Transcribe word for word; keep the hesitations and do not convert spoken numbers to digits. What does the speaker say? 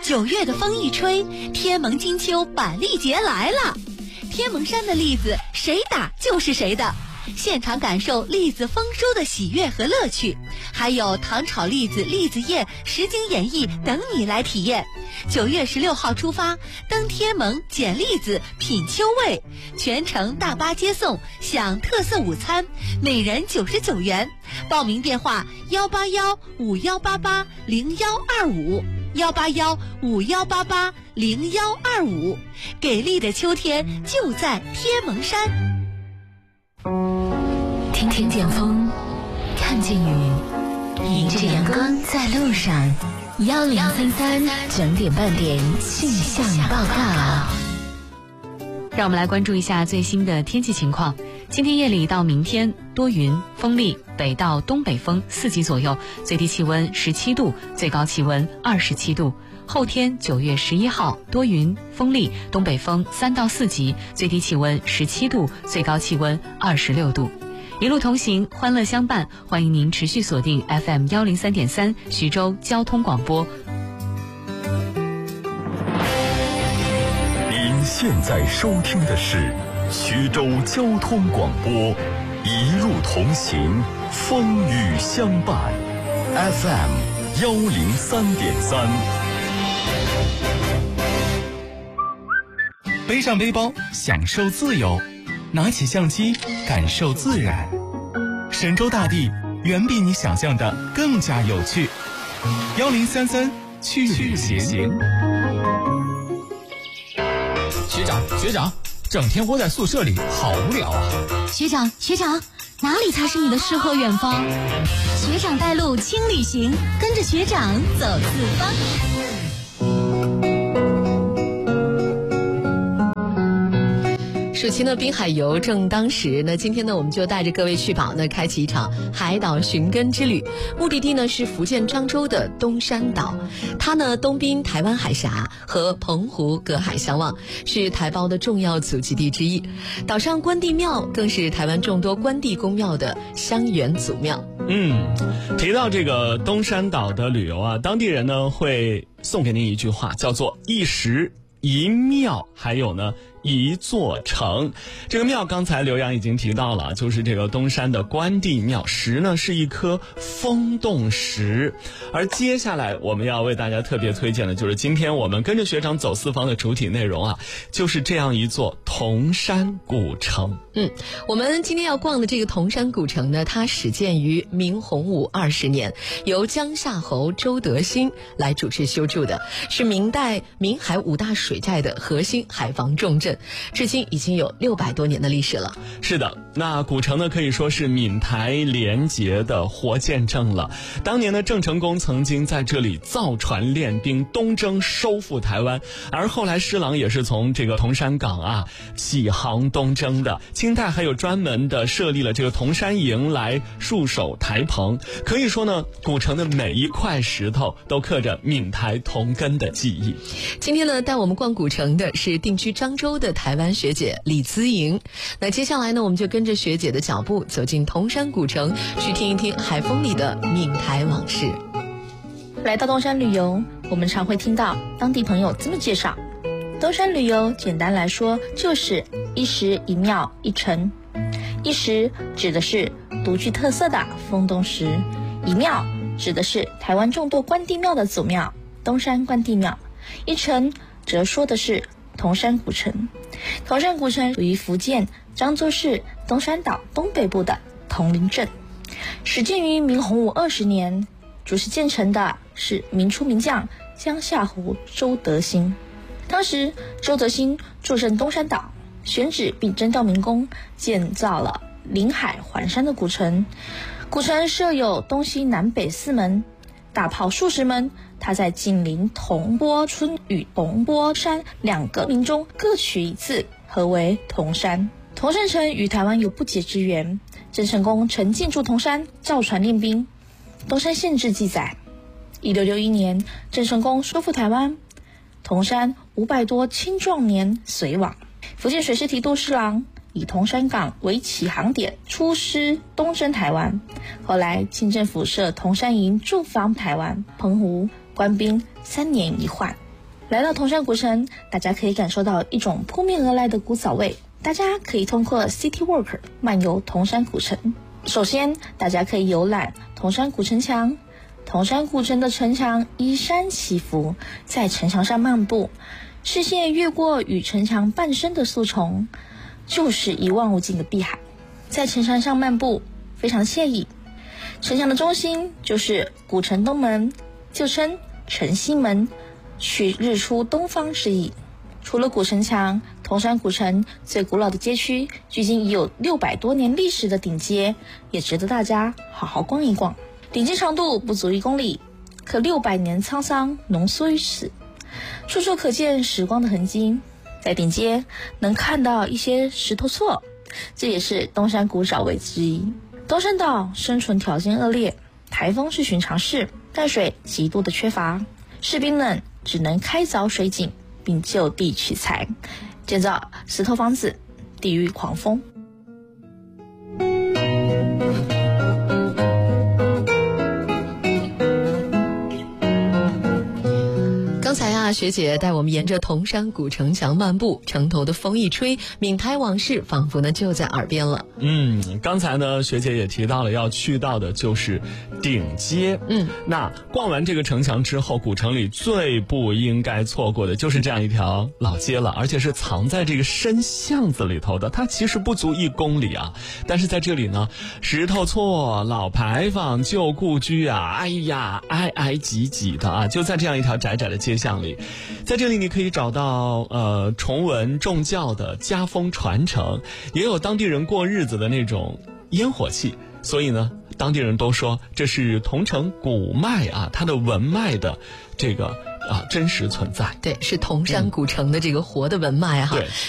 九月的风一吹，天蒙金秋板栗节来了。天蒙山的栗子谁打就是谁的，现场感受栗子丰收的喜悦和乐趣，还有糖炒栗子、栗子宴、实景演绎等你来体验。九月十六号出发，登天蒙捡栗子品秋味，全程大巴接送，享特色午餐，每人九十九元。报名电话幺八幺五幺八八零幺二五幺八幺五幺八八零幺二五。给力的秋天就在天蒙山。 听听见风，看见雨，迎着阳光在路上。幺零三三整点半点气象报告。 让我们来关注一下最新的天气情况。今天夜里到明天多云，风力北到东北风四级左右，最低气温十七度，最高气温二十七度。后天九月十一号多云，风力东北风三到四级，最低气温十七度，最高气温二十六度。一路同行，欢乐相伴，欢迎您持续锁定 F M 幺零三点三徐州交通广播。 您现在收听的是徐州交通广播，一路同行，风雨相伴 ，F M 幺零三点三。 背上背包，享受自由。拿起相机，感受自然。神州大地远比你想象的更加有趣。幺零三三去旅行。 学长，学长，整天窝在宿舍里，好无聊啊！ 学长，学长，哪里才是你的诗和远方？学长带路轻旅行，跟着学长走四方。 暑期呢，滨海游正当时。那今天呢，我们就带着各位去宝呢，开启一场海岛寻根之旅。目的地呢是福建漳州的东山岛，它呢东濒台湾海峡，和澎湖隔海相望，是台胞的重要祖籍地之一。岛上关帝庙更是台湾众多关帝公庙的香园祖庙。 嗯，提到这个东山岛的旅游啊，当地人呢会送给您一句话，叫做一石一庙，还有呢一座城。这个庙刚才刘洋已经提到了，就是这个东山的关帝庙。石呢是一颗风洞石。而接下来我们要为大家特别推荐的就是今天我们跟着学长走四方的主体内容啊，就是这样一座铜山古城。 嗯，我们今天要逛的这个铜山古城呢，它始建于明洪武二十年，由江夏侯周德兴来主持修筑的，是明代明海五大水寨的核心海防重镇，至今已经有六百多年的历史了。 是的，那古城呢可以说是闽台联结的活见证了。当年的郑成功曾经在这里造船练兵，东征收复台湾，而后来施琅也是从这个铜山港啊起航东征的。清代还有专门的设立了这个铜山营来戍守台澎。可以说呢，古城的每一块石头都刻着闽台同根的记忆。 今天呢，带我们逛古城的是定居漳州的台湾学姐李姿莹。那接下来呢，我们就跟着学姐的脚步走进铜山古城，去听一听海风里的闽台往事。 来到东山旅游，我们常会听到当地朋友这么介绍：东山旅游简单来说就是一石一庙一城。一石指的是独具特色的风洞石，一庙指的是台湾众多关帝庙的祖庙东山关帝庙，一城则说的是铜山古城。铜山古城属于福建漳州市东山岛东北部的铜陵镇，始建于明洪武二十年，主持建成的是明初名将江夏侯周德兴。当时周德兴驻镇东山岛，选址并征调民工，建造了临海环山的古城。古城设有东西南北四门，大炮数十门。它在紧邻铜波村与铜波山两个名中各取一次，合为铜山。铜山城与台湾有不解之缘，郑成功曾进驻铜山造船练兵。东山县志记载，一六六一年郑成功收复台湾，铜山五百多青壮年随往。福建水师提督施琅以铜山港为起航点，出师东征台湾。后来清政府设铜山营驻防台湾、澎湖，官兵三年一换。 来到铜山古城，大家可以感受到一种扑面而来的古早味。大家可以通过 City Walk 漫游铜山古城。首先，大家可以游览铜山古城墙。铜山古城的城墙依山起伏，在城墙上漫步，视线越过与城墙伴生的树丛，就是一望无尽的碧海。在城墙上漫步非常惬意。城墙的中心就是古城东门，就称城西门，取日出东方之意。除了古城墙，铜山古城最古老的街区，距今已有六百多年历史的顶街，也值得大家好好逛一逛。顶街长度不足一公里，可六百年沧桑浓缩于此，处处可见时光的痕迹。在顶街能看到一些石头厝，这也是东山古早味之一。东山岛生存条件恶劣，台风是寻常事，淡水极度的缺乏，士兵们只能开凿水井，并就地取材，建造石头房子，抵御狂风。 刚才啊，学姐带我们沿着铜山古城墙漫步，城头的风一吹，闽台往事仿佛呢就在耳边了。 嗯，刚才呢，学姐也提到了要去到的就是顶街。 嗯， 那逛完这个城墙之后，古城里最不应该错过的就是这样一条老街了，而且是藏在这个深巷子里头的。它其实不足一公里啊，但是在这里呢，石头厝、老牌坊、旧故居啊，哎呀，挨挨挤挤的啊，就在这样一条窄窄的街巷里。在这里你可以找到呃崇文重教的家风传承，也有当地人过日子的那种烟火气，所以呢当地人都说这是桐城古脉啊，它的文脉的这个啊真实存在。 对，是铜山古城的这个活的文脉哈。 对。